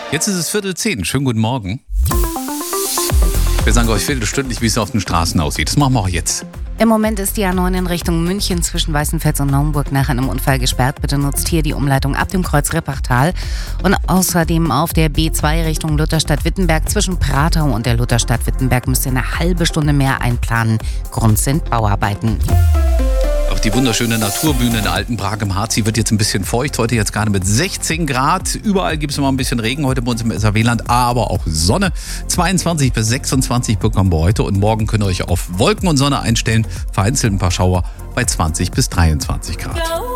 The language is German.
Jetzt ist es 9:45. Schönen guten Morgen. Wir sagen euch viertelstündlich, wie es auf den Straßen aussieht. Das machen wir auch jetzt. Im Moment ist die A9 in Richtung München zwischen Weißenfels und Naumburg nach einem Unfall gesperrt. Bitte nutzt hier die Umleitung ab dem Kreuz Rippachtal. Und außerdem auf der B2 Richtung Lutherstadt-Wittenberg zwischen Pratau und der Lutherstadt Wittenberg müsst ihr eine halbe Stunde mehr einplanen. Grund sind Bauarbeiten. Auch die wunderschöne Naturbühne in Altenbrak im Harz, die wird jetzt ein bisschen feucht. Heute jetzt gerade mit 16 Grad. Überall gibt es immer ein bisschen Regen heute bei uns im SAW-Land, aber auch Sonne. 22 bis 26 bekommen wir heute und morgen könnt ihr euch auf Wolken und Sonne einstellen. Vereinzelt ein paar Schauer bei 20 bis 23 Grad.